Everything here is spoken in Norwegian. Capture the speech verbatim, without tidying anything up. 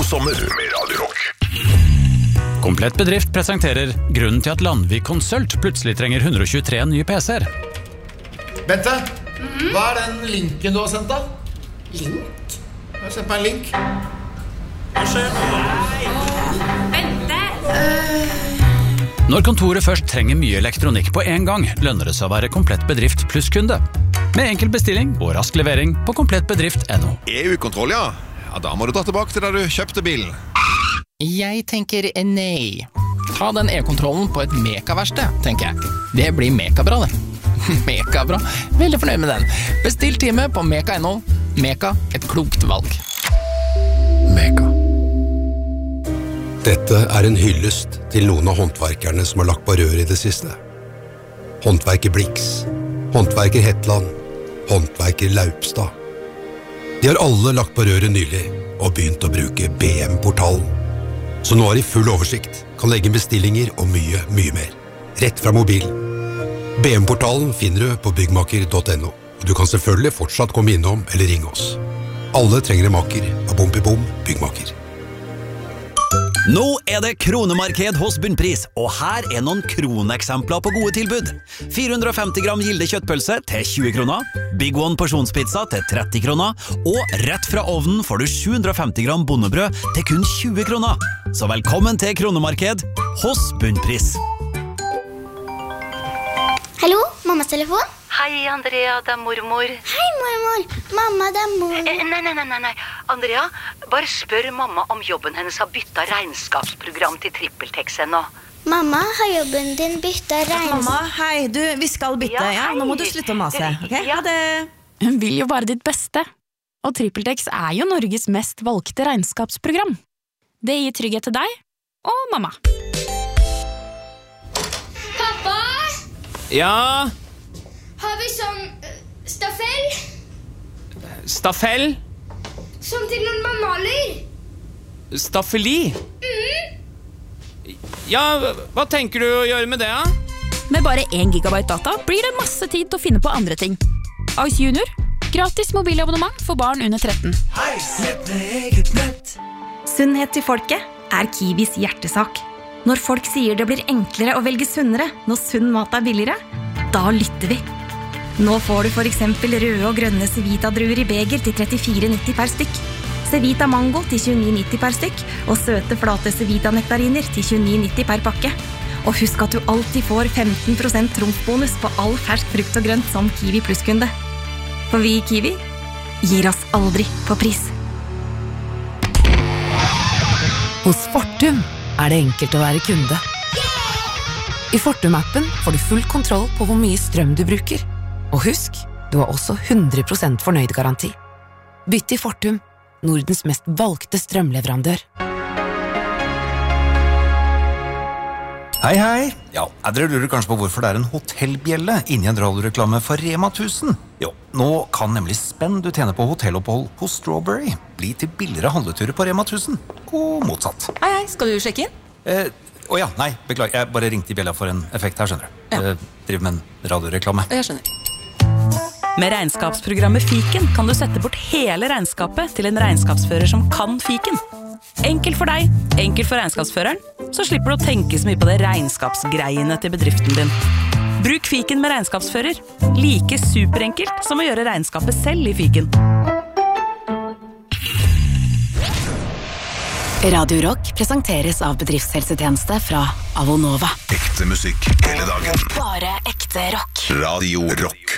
God sommer med Radio Rock. Komplett Bedrift presenterer grunnen til at Landvik Konsult plutselig trenger one hundred twenty-three nye P C-er. Bente, mm-hmm. Hva er den linken du har sendt da? Link? Jeg har sendt meg en link. Hva skjer? Bente! Uh... Når kontoret først trenger mye elektronikk på en gang, lønner det seg å være Komplett Bedrift pluss kunde. Med enkel bestilling og rask levering på komplett bedrift punktum no. E U-kontroll, ja. Ja, da må du dra tilbake til der du kjøpte bilen. Jeg tenker nei. Ta den e-kontrollen på et mekaverksted, tenker jeg. Det blir mekabra, det. Mekabra. Veldig fornøyd med den. Bestill time på meka punktum no. Meka, et klokt valg. Meka. Dette er en hyllest til noen av håndverkerne som har lagt på rør i det siste. Håndverker Blix, håndverker Hetland, håndverker Laupstad. De har alle lagt på røret nylig og begynt å bruke B M-portalen. Så nå har de full oversikt, kan legge bestillinger og mye, mye mer. Rett fra mobilen. B M-portalen finner du på byggmaker punktum no, og du kan selvfølgelig fortsatt komme innom eller ringe oss. Alle trenger en maker av Bompibom byggmaker. Nå er det kronemarked hos Bunnpris, og her er noen kroneksempler på gode tilbud. fire hundre femti gram Gilde kjøttpølse til tjue kroner, Big One porsjonspizza til tretti kroner, og rett fra ovnen får du sju hundre femti gram bondebrød til kun tjue kroner. Så velkommen til kronemarked hos Bunnpris. Hallo, mammas telefon? Hei, Andrea, det er mormor. Hei, mormor. Mamma, det er mor. Eh, nei, nei, nei, nei. Andrea, bare spør mamma om jobben hennes har byttet regnskapsprogram til TrippelTex ennå. Mamma, har jobben din byttet regnskap? Mamma, hei, du, vi skal bytte, ja. ja? Nå må du slutte å mase, ok? Ja, det... Hun vil jo bare ditt beste. Og TrippelTex er jo Norges mest valgte regnskapsprogram. Det gir trygghet til deg og mamma. Pappa? Ja? Har vi sånn uh, staffell? Staffell? Som til når man maler? Staffeli? Mm. Ja, hva tenker du å gjøre med det, da? Med bare én gigabyte data blir det masse tid til å finne på andre ting. Ice Junior, gratis mobilabonnement for barn under tretten. Sunnhet til folket er Kiwis hjertesak. Når folk sier det blir enklere å velge sunnere når sunn mat er billigere, da lytter vi. Nå får du for eksempel røde og grønne Cevita-druer i beger til trettifire nitti per stykk. Cevita Mango til tjueni nitti per stykk, og søte flate Cevita-nektariner til tjueni nitti per pakke. Og husk at du alltid får femten prosent trumfbonus på all fersk frukt og grønt som Kiwi Plus-kunde. For vi i Kiwi gir oss aldri på pris. Hos Fortum er det enkelt å være kunde. I Fortum-appen får du full kontroll på hvor mye strøm du bruker. Og husk, du har også hundre prosent fornøyd-garanti. Bytt til Fortum, Nordens mest valgte strømleverandør. Hei, hei. Ja, dere lurer kanskje på hvorfor det er en hotellbjelle inni en radioreklame for Rema tusen. Jo, nå kan nemlig spenn du tjener på hotellopphold hos Strawberry bli til billigere handleturer på Rema tusen, og motsatt. Hei, hei, skal du sjekke inn? Eh, å ja, nei, beklager, jeg bare ringte i bjella for en effekt her, skjønner du. Ja. Jeg driver med en radioreklame. Jeg skjønner. Med regnskapsprogrammet Fiken kan du sette bort hele regnskapet til en regnskapsfører som kan Fiken. Enkelt for deg, enkelt for regnskapsføreren, så slipper du å tenke så mye på det regnskapsgreiene til bedriften din. Bruk Fiken med regnskapsfører. Like superenkelt som å gjøre regnskapet selv i Fiken. Radio Rock presenteres av bedriftshelsetjeneste fra Avonova. Ekte musikk hele dagen. Bare ekte rock. Radio Rock.